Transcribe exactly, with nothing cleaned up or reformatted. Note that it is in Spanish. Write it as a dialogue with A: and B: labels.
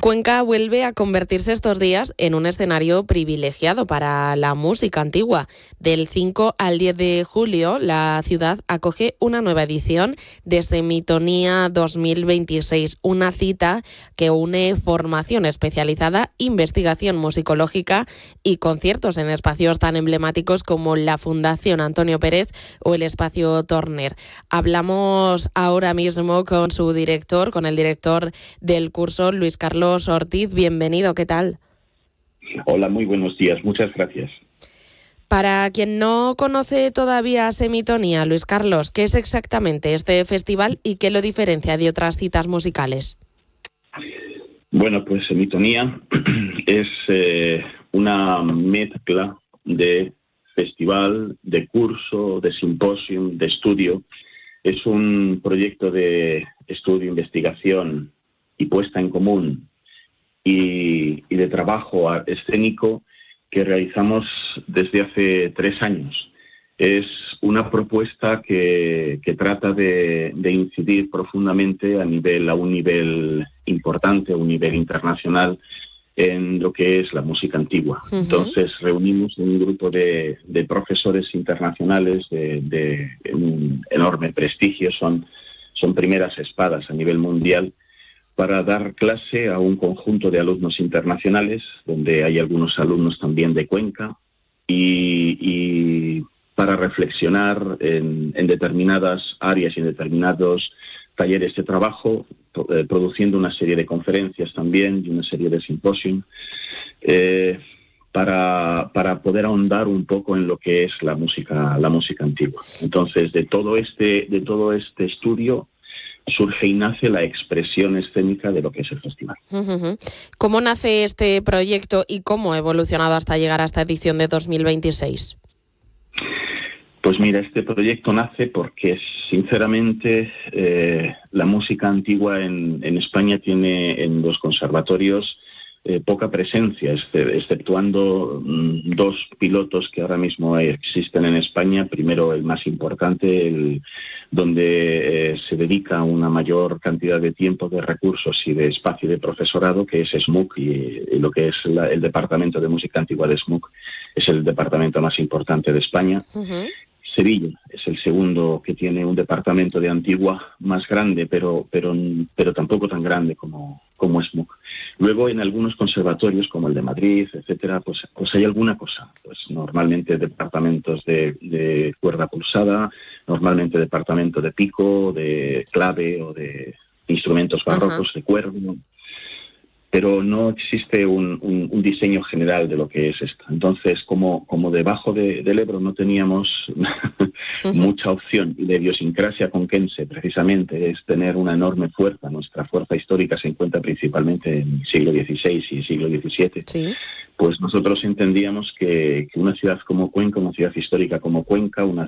A: Cuenca vuelve a convertirse estos días en un escenario privilegiado para la música antigua. Del cinco al diez de julio, la ciudad acoge una nueva edición de Semitonía dos mil veintiséis, una cita que une formación especializada, investigación musicológica y conciertos en espacios tan emblemáticos como la Fundación Antonio Pérez o el Espacio Torner. Hablamos ahora mismo con su director, con el director del curso, Luis Carlos Ortiz. Bienvenido, ¿qué tal?
B: Hola, muy buenos días, muchas gracias.
A: Para quien no conoce todavía Semitonía, Luis Carlos, ¿qué es exactamente este festival y qué lo diferencia de otras citas musicales?
B: Bueno, pues Semitonía es eh, una mezcla de festival, de curso, de simposium, de estudio. Es un proyecto de estudio, investigación y puesta en común y, y de trabajo escénico que realizamos desde hace tres años. Es una propuesta que, que trata de, de incidir profundamente a nivel, a un nivel importante, a un nivel internacional, en lo que es la música antigua. Uh-huh. Entonces reunimos un grupo de, de profesores internacionales de, de un enorme prestigio, son, son primeras espadas a nivel mundial, para dar clase a un conjunto de alumnos internacionales, donde hay algunos alumnos también de Cuenca, y, y para reflexionar en, en determinadas áreas y en determinados talleres de trabajo, eh, produciendo una serie de conferencias también y una serie de simposios, eh, para, para poder ahondar un poco en lo que es la música, la música antigua. Entonces, de todo este, de todo este estudio, surge y nace la expresión escénica de lo que es el festival.
A: ¿Cómo nace este proyecto y cómo ha evolucionado hasta llegar a esta edición de dos mil veintiséis?
B: Pues mira, este proyecto nace porque, sinceramente, eh, la música antigua en, en España tiene en los conservatorios eh, poca presencia, exceptuando mm, dos pilotos que ahora mismo existen en España. Primero, el más importante, el donde eh, se dedica una mayor cantidad de tiempo, de recursos y de espacio de profesorado, que es S M U C, y, y lo que es la, el Departamento de Música Antigua de S M U C es el departamento más importante de España. Uh-huh. Sevilla es el segundo que tiene un departamento de antigua más grande, pero pero pero tampoco tan grande como, como S M U C. Luego, en algunos conservatorios, como el de Madrid, etcétera, pues, pues hay alguna cosa. Pues normalmente departamentos de, de cuerda pulsada, normalmente departamento de pico, de clave o de instrumentos barrocos, uh-huh. de cuerno. Pero no existe un, un, un diseño general de lo que es esto. Entonces, como, como debajo de, del Ebro no teníamos uh-huh. mucha opción, y la idiosincrasia conquense precisamente es tener una enorme fuerza, nuestra fuerza histórica se encuentra principalmente en el siglo dieciséis y siglo diecisiete, ¿sí? Pues nosotros entendíamos que, que una ciudad como Cuenca, una ciudad histórica como Cuenca, una